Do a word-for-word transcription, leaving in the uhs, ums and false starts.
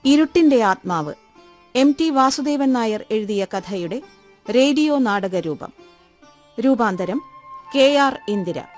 ഇരുട്ടിന്റെ ആത്മാവ് M T Vasudevan Nair എഴുതിയ കഥയുടെ റേഡിയോ നാടകരൂപം. രൂപാന്തരം കെ ആർ ഇന്ദിര.